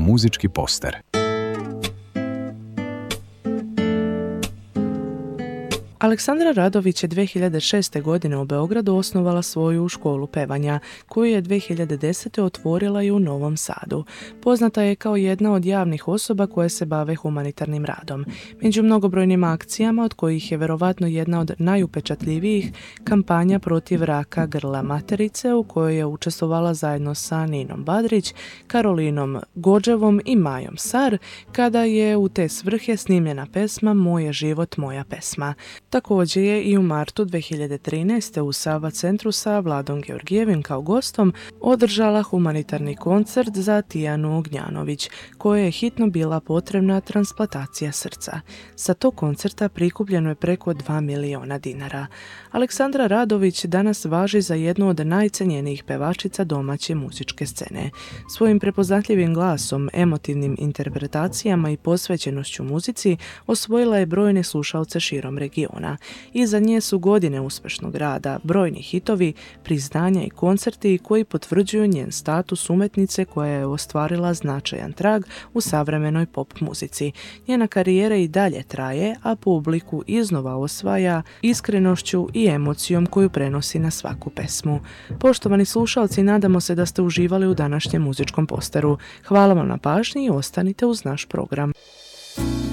muzički poster. Aleksandra Radović je 2006. godine u Beogradu osnovala svoju školu pevanja, koju je 2010. otvorila i u Novom Sadu. Poznata je kao jedna od javnih osoba koje se bave humanitarnim radom. Među mnogobrojnim akcijama, od kojih je verovatno jedna od najupečatljivijih, kampanja protiv raka grla materice, u kojoj je učestvovala zajedno sa Ninom Badrić, Karolinom Gođevom i Majom Sar, kada je u te svrhe snimljena pesma Moj je život, moja pesma. Također je i u martu 2013. u Sava centru sa Vladom Georgijevim kao gostom održala humanitarni koncert za Tijanu Ognjanović, kojoj je hitno bila potrebna transplantacija srca. Sa tog koncerta prikupljeno je preko 2 miliona dinara. Aleksandra Radović danas važi za jednu od najcenjenijih pevačica domaće muzičke scene. Svojim prepoznatljivim glasom, emotivnim interpretacijama i posvećenošću muzici osvojila je brojne slušalce širom regiona. Iza nje su godine uspešnog rada, brojni hitovi, priznanja i koncerti koji potvrđuju njen status umetnice koja je ostvarila značajan trag u savremenoj pop muzici. Njena karijera i dalje traje, a publiku iznova osvaja iskrenošću i emocijom koju prenosi na svaku pesmu. Poštovani slušalci, nadamo se da ste uživali u današnjem muzičkom posteru. Hvala vam na pažnji i ostanite uz naš program.